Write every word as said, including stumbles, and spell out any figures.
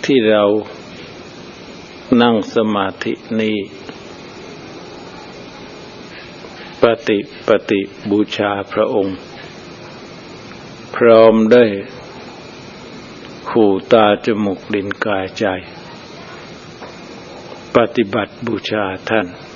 ที่เรานั่งสมาธินี้ปฏิปฏิบูชาพระองค์พร้อมได้หูตาจมูกลิ้นกายใจปฏิบัติบูชาท่าน